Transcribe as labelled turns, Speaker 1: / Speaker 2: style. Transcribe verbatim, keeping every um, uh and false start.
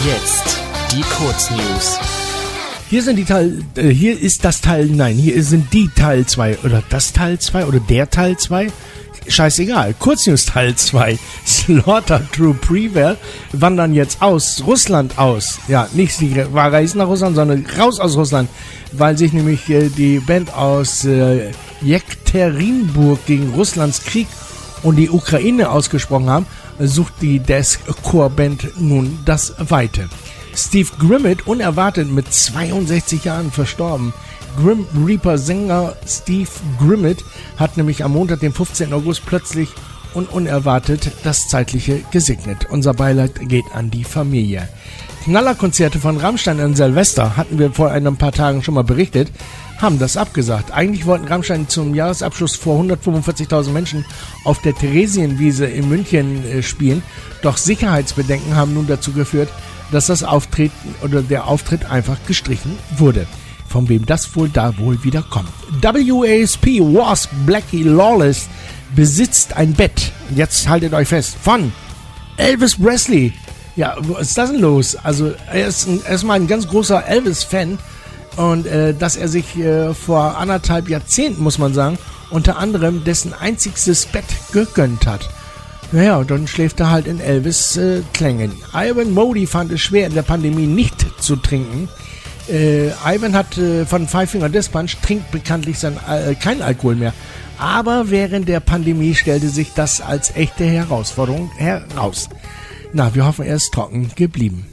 Speaker 1: Jetzt die Kurznews.
Speaker 2: Hier sind die Teil, äh, hier ist das Teil, nein, hier sind die Teil zwei oder das Teil zwei oder der Teil zwei. Scheißegal, Kurznews Teil zwei. Slaughter True Prevail wandern jetzt aus Russland aus. Ja, nicht sie reisen nach Russland, sondern raus aus Russland, weil sich nämlich äh, die Band aus äh, Jekaterinburg gegen Russlands Krieg und die Ukraine ausgesprochen haben, sucht die Deathcore-Band nun das Weite. Steve Grimmett, unerwartet mit zweiundsechzig Jahren verstorben. Grim Reaper-Sänger Steve Grimmett hat nämlich am Montag, den fünfzehnten August, plötzlich und unerwartet das Zeitliche gesegnet. Unser Beileid geht an die Familie. Knallerkonzerte von Rammstein an Silvester, hatten wir vor ein paar Tagen schon mal berichtet, haben das abgesagt. Eigentlich wollten Rammstein zum Jahresabschluss vor hundertfünfundvierzigtausend Menschen auf der Theresienwiese in München äh, spielen, doch Sicherheitsbedenken haben nun dazu geführt, dass das Auftreten oder der Auftritt einfach gestrichen wurde. Von wem das wohl da wohl wieder kommt. W A S P Wasp Blackie Lawless besitzt ein Bett. Jetzt haltet euch fest. Von Elvis Presley. Ja, was ist das denn los? Also er ist ein, erstmal ein ganz großer Elvis-Fan und äh, dass er sich äh, vor anderthalb Jahrzehnten, muss man sagen, unter anderem dessen einzigstes Bett gegönnt hat. Naja, und dann schläft er halt in Elvis äh, Klängen. Ivan Modi fand es schwer, in der Pandemie nicht zu trinken. Äh, Ivan hat äh, von Five Finger Death Punch, trinkt bekanntlich sein, äh, kein Alkohol mehr. Aber während der Pandemie stellte sich das als echte Herausforderung heraus. Na, wir hoffen, er ist trocken geblieben.